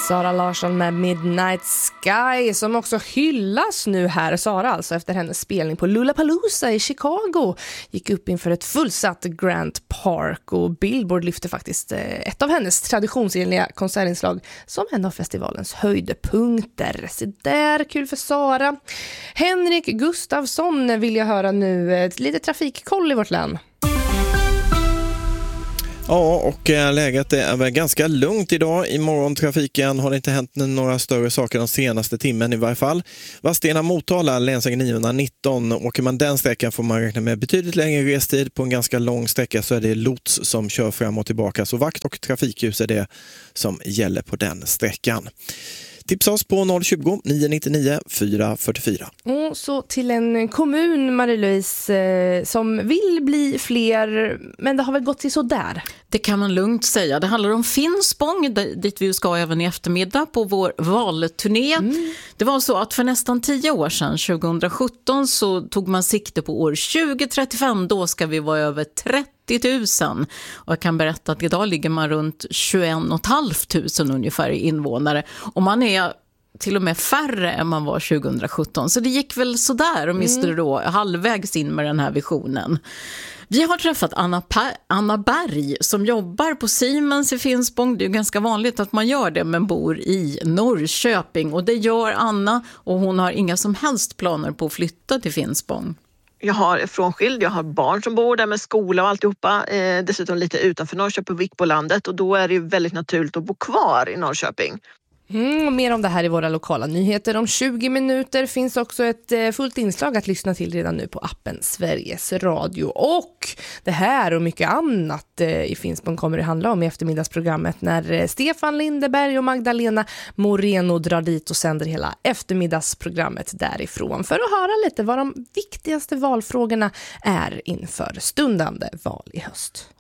Sara Larsson med Midnight Sky, som också hyllas nu här. Sara alltså efter hennes spelning på Lollapalooza i Chicago gick upp inför ett fullsatt Grant Park, och Billboard lyfte faktiskt ett av hennes traditionsenliga konsertinslag som en av festivalens höjdpunkter. Så där, kul för Sara. Henrik Gustafsson vill jag höra nu, lite trafikkoll i vårt län. Ja, och läget är väl ganska lugnt idag. I morgontrafiken har det inte hänt några större saker de senaste timmen i varje fall. Vadstena-Motala, länsväg 919. Åker man den sträckan får man räkna med betydligt längre restid. På en ganska lång sträcka så är det lots som kör fram och tillbaka. Så vakt och trafikljus är det som gäller på den sträckan. Tipsa oss på 020 999 444. Och så till en kommun, Marie-Louise, som vill bli fler, men det har väl gått till så där. Det kan man lugnt säga. Det handlar om Finspång, dit vi ska även i eftermiddag på vår valturné. Det var så att för nästan 10 år sedan, 2017, så tog man sikte på år 2035. Då ska vi vara över 30 000. Och jag kan berätta att idag ligger man runt 21 500 ungefär invånare. Och man är till och med färre än man var 2017. Så det gick väl sådär, och miste då halvvägs in med den här visionen. Vi har träffat Anna Berg som jobbar på Siemens i Finspång. Det är ju ganska vanligt att man gör det, men bor i Norrköping. Och det gör Anna, och hon har inga som helst planer på att flytta till Finspång. Jag har frånskild, jag har barn som bor där med skola och alltihopa. Dessutom lite utanför Norrköping, Vikbolandet. Och då är det ju väldigt naturligt att bo kvar i Norrköping. Och mer om det här i våra lokala nyheter om 20 minuter. Finns också ett fullt inslag att lyssna till redan nu på appen Sveriges Radio. Och det här och mycket annat i Finspång kommer det handla om i eftermiddagsprogrammet, när Stefan Lindeberg och Magdalena Moreno drar dit och sänder hela eftermiddagsprogrammet därifrån för att höra lite vad de viktigaste valfrågorna är inför stundande val i höst.